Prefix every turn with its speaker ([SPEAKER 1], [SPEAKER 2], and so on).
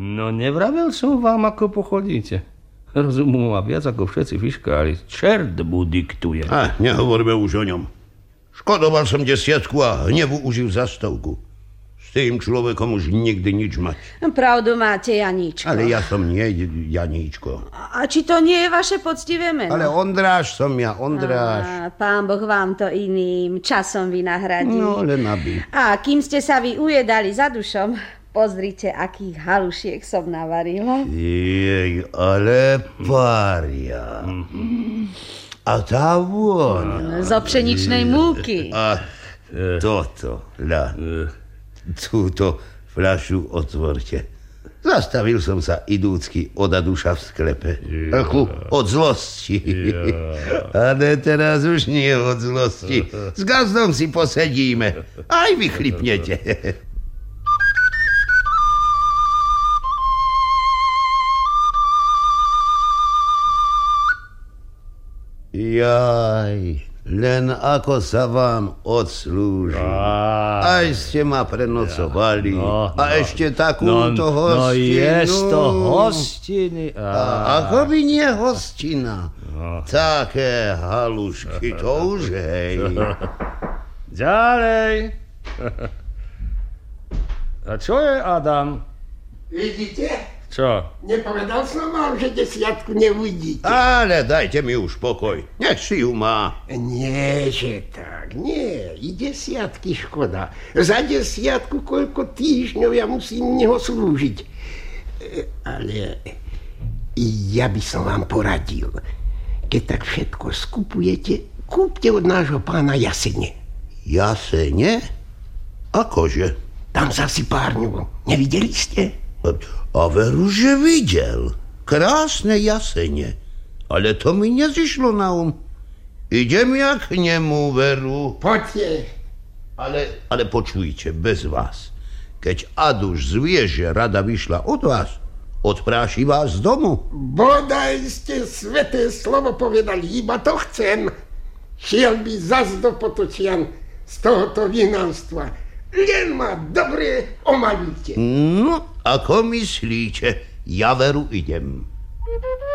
[SPEAKER 1] No nevravel som vám, ako pochodíte. Rozumu má viac ako všetci fiškári. Čert mu diktuje.
[SPEAKER 2] Nehovoríme už o ňom. Škodoval som 10 a hnevu užil za 100. S tým človekom už nikdy nič mať.
[SPEAKER 3] Pravdu máte, Janíčko.
[SPEAKER 2] Ale ja som nie Janíčko.
[SPEAKER 3] A či to nie je vaše poctivé meno?
[SPEAKER 2] Ale Ondráš som ja, Ondráš.
[SPEAKER 3] Pán Boh vám to iným časom vynahradí.
[SPEAKER 2] No, len aby.
[SPEAKER 3] A kým ste sa vy ujedali za dušom, pozrite, akých halušiek som navarila.
[SPEAKER 2] Jej, ale pária. A tá vôňa.
[SPEAKER 3] Zo pšeničnej múky.
[SPEAKER 2] A toto, túto fľašu otvorte. Zastavil som sa idúcky od Aduša v sklepe. Od zlosti. Ale teraz už nie od zlosti. S gazdom si posedíme. Aj vy chlipnete. Jaj, len ako sa vám odslúži. Aj ste ma prenocovali. A ešte takúto hostinu.
[SPEAKER 1] No je to hostiny.
[SPEAKER 2] Ako by nie hostina. Také halušky, to už hej.
[SPEAKER 1] Ďalej. A čo je, Adam?
[SPEAKER 4] Vidíte?
[SPEAKER 1] Čo?
[SPEAKER 4] Nepovedal som vám, že 10 neuvidíte.
[SPEAKER 2] Ale dajte mi už pokoj. Nech si ju má.
[SPEAKER 4] Nie, že tak. Nie. I 10 škoda. Za 10 koľko týždňov ja musím neho slúžiť. Ale ja by som vám poradil. Keď tak všetko skupujete, kúpte od nášho pána jasene.
[SPEAKER 2] Jasene? Akože?
[SPEAKER 4] Tam sa si párňu. Nevideli ste?
[SPEAKER 2] A veru, že videl. Krásne jasene. Ale to mi nezišlo na Idem ja k nemu, veru.
[SPEAKER 4] Poďte.
[SPEAKER 2] Ale počujte, bez vás. Keď Aduš zvie, že rada vyšla od vás, odpráši vás z domu.
[SPEAKER 4] Bodaj ste sveté slovo povedali, iba to chcem. Šiel by zas do Potočian z tohoto vynanstva. Len ma dobre omalíte.
[SPEAKER 2] No, ako myslíte, ja veru idem.